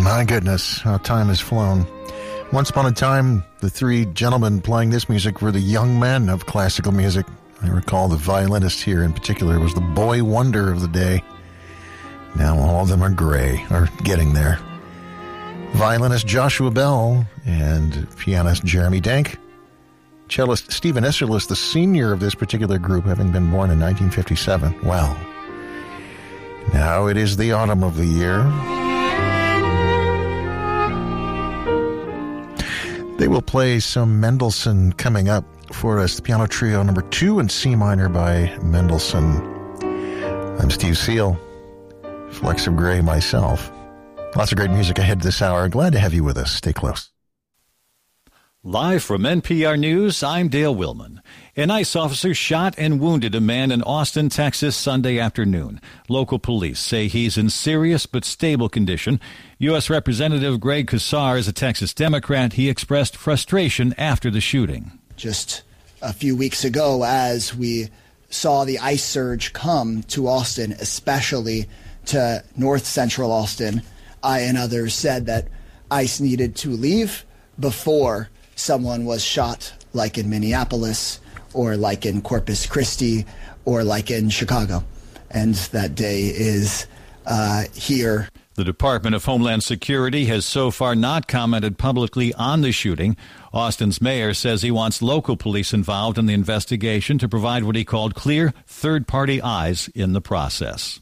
My goodness, how time has flown. Once upon a time, the three gentlemen playing this music were the young men of classical music. I recall the violinist here in particular was the boy wonder of the day. Now all of them are gray, or getting there. Violinist Joshua Bell and pianist Jeremy Denk. Cellist Stephen Isserlis, the senior of this particular group, having been born in 1957. Well, now it is the autumn of the year. They will play some Mendelssohn coming up for us. The Piano Trio number 2 in C minor by Mendelssohn. I'm Steve Seal, Flecks of Gray myself. Lots of great music ahead this hour. Glad to have you with us. Stay close. Live from NPR News, I'm Dale Willman. An ICE officer shot and wounded a man in Austin, Texas, Sunday afternoon. Local police say he's in serious but stable condition. U.S. Representative Greg Casar is a Texas Democrat. He expressed frustration after the shooting. Just a few weeks ago, as we saw the ICE surge come to Austin, especially to north central Austin, I and others said that ICE needed to leave before someone was shot, like in Minneapolis or like in Corpus Christi or like in Chicago. And that day is here. The Department of Homeland Security has so far not commented publicly on the shooting. Austin's mayor says he wants local police involved in the investigation to provide what he called clear third-party eyes in the process.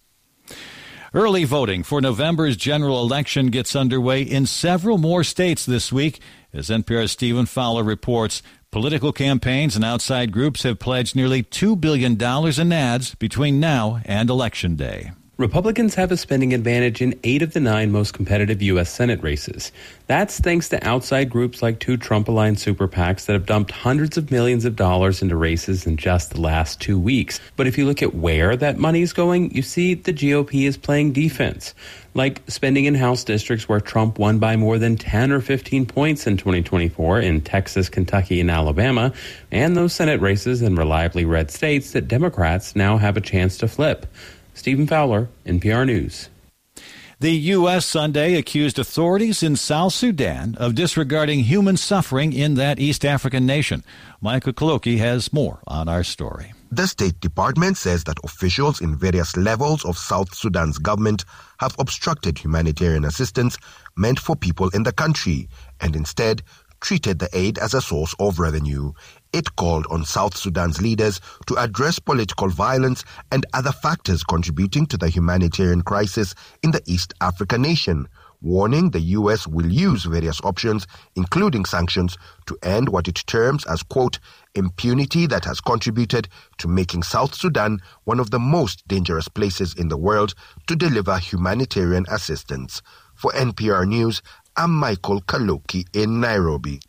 Early voting for November's general election gets underway in several more states this week. As NPR's Stephen Fowler reports, political campaigns and outside groups have pledged nearly $2 billion in ads between now and Election Day. Republicans have a spending advantage in 8 of the 9 most competitive U.S. Senate races. That's thanks to outside groups like 2 Trump-aligned super PACs that have dumped hundreds of millions of dollars into races in just the last 2 weeks. But if you look at where that money is going, you see the GOP is playing defense, like spending in House districts where Trump won by more than 10 or 15 points in 2024 in Texas, Kentucky, and Alabama, and those Senate races in reliably red states that Democrats now have a chance to flip. Stephen Fowler, NPR News. The U.S. Sunday accused authorities in South Sudan of disregarding human suffering in that East African nation. Michael Kaloki has more on our story. The State Department says that officials in various levels of South Sudan's government have obstructed humanitarian assistance meant for people in the country and instead treated the aid as a source of revenue. It called on South Sudan's leaders to address political violence and other factors contributing to the humanitarian crisis in the East African nation, warning the U.S. will use various options, including sanctions, to end what it terms as, quote, impunity that has contributed to making South Sudan one of the most dangerous places in the world to deliver humanitarian assistance. For NPR News, I'm Michael Kaloki in Nairobi.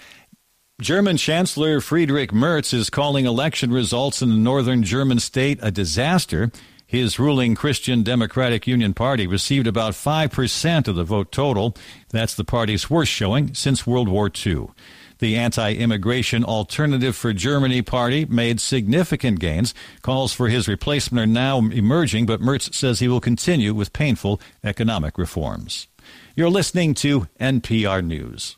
German Chancellor Friedrich Merz is calling election results in the northern German state a disaster. His ruling Christian Democratic Union Party received about 5% of the vote total. That's the party's worst showing since World War II. The anti-immigration Alternative for Germany party made significant gains. Calls for his replacement are now emerging, but Merz says he will continue with painful economic reforms. You're listening to NPR News.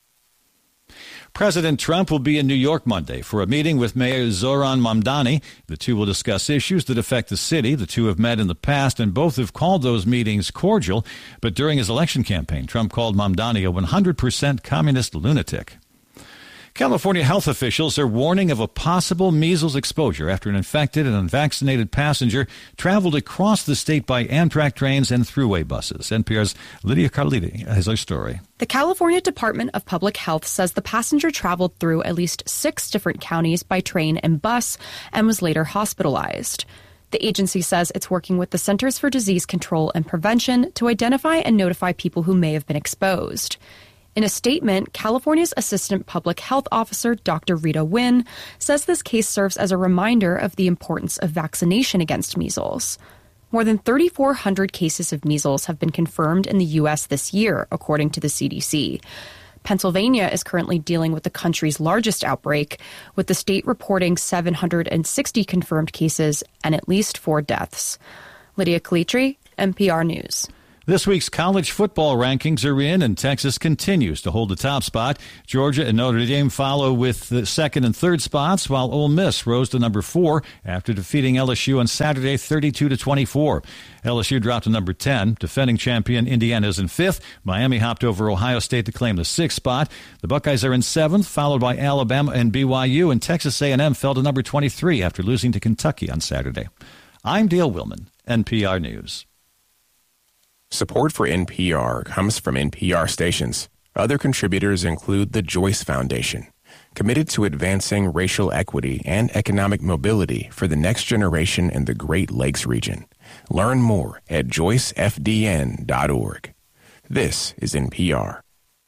President Trump will be in New York Monday for a meeting with Mayor Zoran Mamdani. The two will discuss issues that affect the city. The two have met in the past, and both have called those meetings cordial. But during his election campaign, Trump called Mamdani a 100% communist lunatic. California health officials are warning of a possible measles exposure after an infected and unvaccinated passenger traveled across the state by Amtrak trains and thruway buses. NPR's Lydia Carliti has our story. The California Department of Public Health says the passenger traveled through at least 6 different counties by train and bus and was later hospitalized. The agency says it's working with the Centers for Disease Control and Prevention to identify and notify people who may have been exposed. In a statement, California's Assistant Public Health Officer, Dr. Rita Wynn, says this case serves as a reminder of the importance of vaccination against measles. More than 3,400 cases of measles have been confirmed in the U.S. this year, according to the CDC. Pennsylvania is currently dealing with the country's largest outbreak, with the state reporting 760 confirmed cases and at least 4 deaths. Lydia Calitri, NPR News. This week's college football rankings are in, and Texas continues to hold the top spot. Georgia and Notre Dame follow with the second and third spots, while Ole Miss rose to number 4 after defeating LSU on Saturday 32-24. LSU dropped to number 10. Defending champion Indiana is in 5th. Miami hopped over Ohio State to claim the 6th spot. The Buckeyes are in 7th, followed by Alabama and BYU, and Texas A&M fell to number 23 after losing to Kentucky on Saturday. I'm Dale Willman, NPR News. Support for NPR comes from NPR stations. Other contributors include the Joyce Foundation, committed to advancing racial equity and economic mobility for the next generation in the Great Lakes region. Learn more at joycefdn.org. This is NPR.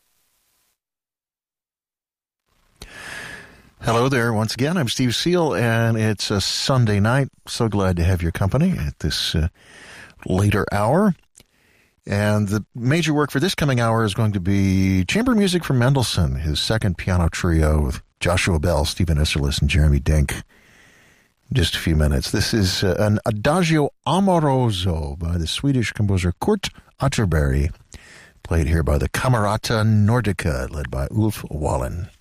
Hello there once again. I'm Steve Seal, and it's a Sunday night. So glad to have your company at this later hour. And the major work for this coming hour is going to be chamber music from Mendelssohn, his second piano trio with Joshua Bell, Stephen Isserlis, and Jeremy Dink. In just a few minutes. This is an Adagio Amoroso by the Swedish composer Kurt Atterbury, played here by the Camerata Nordica, led by Ulf Wallen.